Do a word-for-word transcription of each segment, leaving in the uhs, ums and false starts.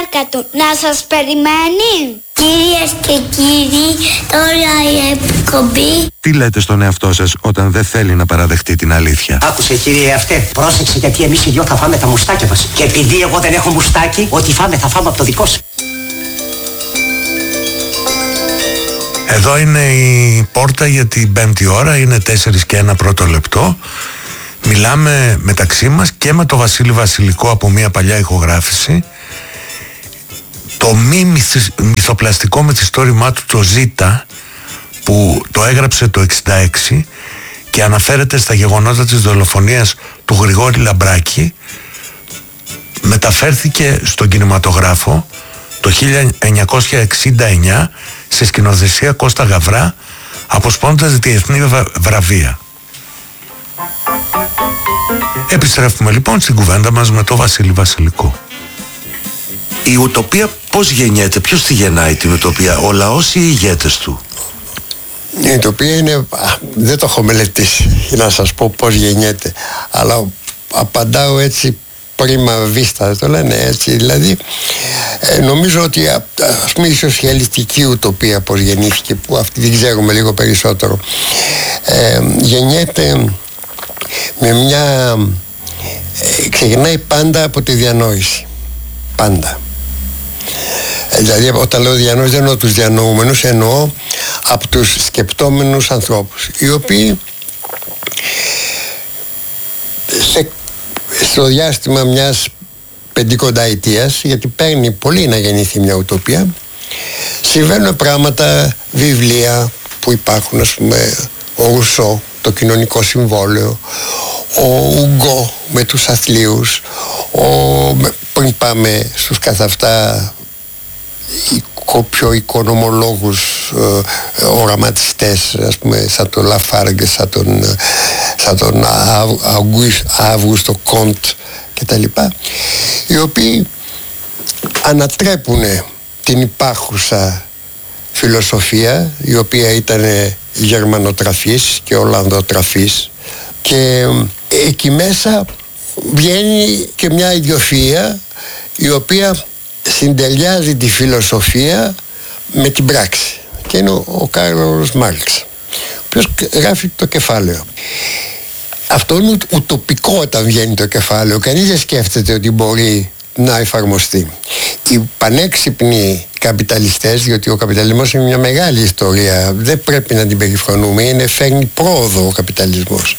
παρακάτω. Να σας περιμένει. Κυρίες και κύριοι, τώρα η εκπομπή. Τι λέτε στον εαυτό σας όταν δεν θέλει να παραδεχτεί την αλήθεια? Άκουσε κύριε αυτέ, πρόσεξε γιατί εμείς οι δυο θα φάμε τα μουστάκια μας. Και επειδή εγώ δεν έχω μουστάκι, ό,τι φάμε θα φάμε από το δικό σου. Εδώ είναι η πόρτα για την πέμπτη ώρα, είναι τέσσερις και ένα πρώτο λεπτό. Μιλάμε μεταξύ μας και με τον Βασίλη Βασιλικό από μια παλιά ηχογράφηση. Το μη μυθ, μυθοπλαστικό μυθιστόρημά του, το Ζήτα, που το έγραψε το εξήντα έξι και αναφέρεται στα γεγονότα της δολοφονίας του Γρηγόρη Λαμπράκη, μεταφέρθηκε στον κινηματογράφο το χίλια εννιακόσια εξήντα εννιά σε σκηνοθεσία Κώστα Γαβρά, αποσπώνοντας διεθνή βραβεία. Επιστρέφουμε λοιπόν στην κουβέντα μας με τον Βασίλη Βασιλικό. Η ουτοπία πώς γεννιέται, ποιος τη γεννάει την ουτοπία, ο λαός ή οι ηγέτες του? Η ουτοπία είναι, α, δεν το έχω μελετήσει για να σας πω πώς γεννιέται, αλλά απαντάω έτσι πρίμα βίστα, το λένε έτσι, δηλαδή ε, νομίζω ότι ας πούμε η σοσιαλιστική ουτοπία πώς γεννήθηκε, που αυτή την ξέρουμε λίγο περισσότερο, ε, γεννιέται με μια ε, ξεκινάει πάντα από τη διανόηση, πάντα. ε, δηλαδή όταν λέω διανόηση δεν εννοώ τους διανοούμενους, εννοώ από τους σκεπτόμενους ανθρώπους, οι οποίοι σε, στο διάστημα μιας πεντηκονταετίας, γιατί παίρνει πολύ να γεννηθεί μια ουτοπία, συμβαίνουν πράγματα, βιβλία που υπάρχουν, ας πούμε ο Ρουσό, το κοινωνικό συμβόλαιο, ο Ουγκό με τους αθλίους, ο, πριν πάμε στους καθ' αυτά πιο οικονομολόγους, ε, οραματιστές, ας πούμε σαν τον Λαφάργκ, σαν τον, σαν τον Αύγουστο Κοντ και τα λοιπά, οι οποίοι ανατρέπουν την υπάρχουσα φιλοσοφία, η οποία ήταν γερμανοτραφής και ολλανδοτραφής, και εκεί μέσα βγαίνει και μια ιδιοφυΐα η οποία συντελειάζει τη φιλοσοφία με την πράξη, και είναι ο, ο Κάρλος Μάρξ, ο οποίος γράφει το κεφάλαιο. Αυτό είναι ουτοπικό όταν βγαίνει το κεφάλαιο, κανείς δεν σκέφτεται ότι μπορεί να εφαρμοστεί. Οι πανέξυπνοι καπιταλιστές, διότι ο καπιταλισμός είναι μια μεγάλη ιστορία, δεν πρέπει να την περιφρονούμε, είναι, φέρνει πρόοδο ο καπιταλισμός,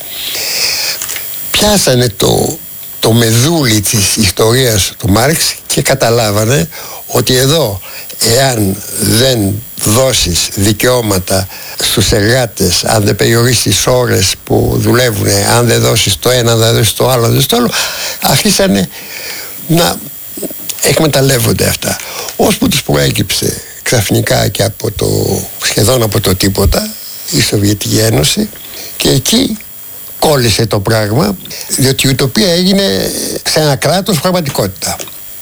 πιάσανε το, το μεδούλι της ιστορίας του Μάρξ και καταλάβανε ότι εδώ, εάν δεν δώσεις δικαιώματα στους εργάτες, αν δεν περιορίσεις ώρες που δουλεύουν, αν δεν δώσεις το ένα, αν δεν δώσεις το άλλο, αν δεν δώσεις το άλλο, αρχίσανε να εκμεταλλεύονται αυτά. Ώσπου τους προέκυψε ξαφνικά και από το, σχεδόν από το τίποτα, η Σοβιετική Ένωση, και εκεί κόλλησε το πράγμα, διότι η ουτοπία έγινε σε ένα κράτος πραγματικότητα.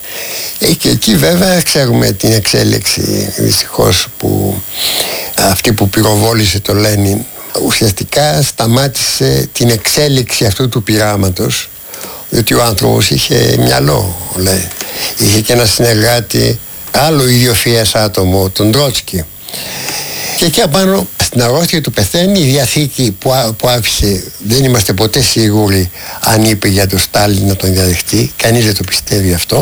Και εκεί βέβαια ξέρουμε την εξέλιξη, δυστυχώς, που αυτή που πυροβόλησε το Λένιν ουσιαστικά σταμάτησε την εξέλιξη αυτού του πειράματος, διότι ο άνθρωπος είχε μυαλό, λέει. Είχε και ένα συνεργάτη, άλλο ιδιοφυές άτομο, τον Τρότσκι. Και εκεί απάνω στην αρρώστια του πεθαίνει. Η διαθήκη που, α, που άφησε, δεν είμαστε ποτέ σίγουροι αν είπε για τον Στάλιν να τον διαδεχτεί, κανείς δεν το πιστεύει αυτό,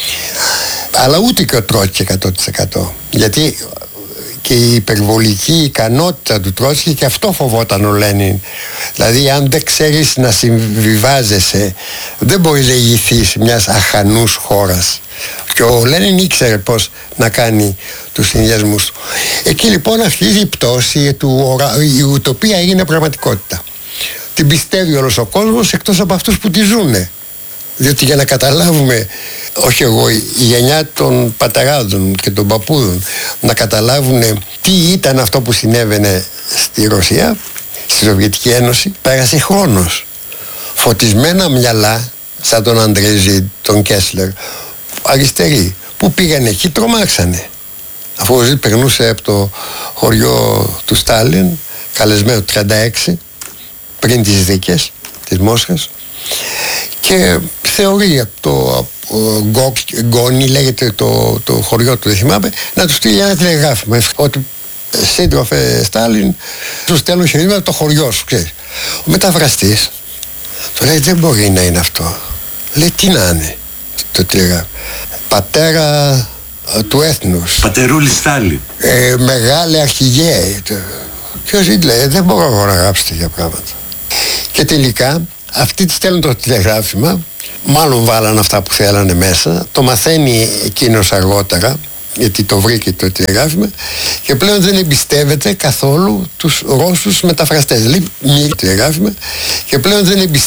αλλά ούτε και ο Τρότσκι εκατό τοις εκατό, γιατί και η υπερβολική ικανότητα του Τρότσκι, και αυτό φοβόταν ο Λένιν. Δηλαδή αν δεν ξέρεις να συμβιβάζεσαι, δεν μπορείς να ηγηθείς μιας αχανούς χώρας. Και ο Λένιν ήξερε πώς να κάνει τους συνδυασμούς του. Εκεί λοιπόν αρχίζει η πτώση του, η ουτοπία έγινε πραγματικότητα. Την πιστεύει όλος ο κόσμος, εκτός από αυτούς που τη ζουνε. Διότι για να καταλάβουμε, όχι εγώ, η γενιά των πατεράδων και των παππούδων, να καταλάβουν τι ήταν αυτό που συνέβαινε στη Ρωσία, στη Σοβιετική Ένωση, πέρασε χρόνος. Φωτισμένα μυαλά, σαν τον Αντρέζι, τον Κέσλερ, αριστεροί, που πήγαν εκεί, τρομάξανε. Αφού ο Ζήτ περνούσε από το χωριό του Στάλιν, καλεσμένο τριάντα έξι, πριν τις δίκες της Μόσχας, και θεωρεί το Γκόνι, λέγεται το, το χωριό του, δεν θυμάμαι, να του στείλει ένα τηλεγράφημα ότι σύντροφε Στάλιν, σου στέλνω χειρίδια από το χωριό σου, ξέρεις. Ο μεταφραστής του λέει δεν μπορεί να είναι αυτό. Λέει τι να είναι το τηλεγράφημα. Πατέρα του έθνους, Πατερούλη Στάλιν, ε, μεγάλε αρχηγέ. Και ο Ζήτλε, δεν μπορώ εγώ να γράψω τέτοια πράγματα. Και τελικά αυτοί τη στέλνουν το τηλεγράφημα, μάλλον βάλαν αυτά που θέλανε μέσα, το μαθαίνει εκείνος αργότερα, γιατί το βρήκε το τηλεγράφημα, και πλέον δεν εμπιστεύεται καθόλου τους Ρώσους μεταφραστές. Λέει τηλεγράφημα και πλέον δεν εμπιστεύεται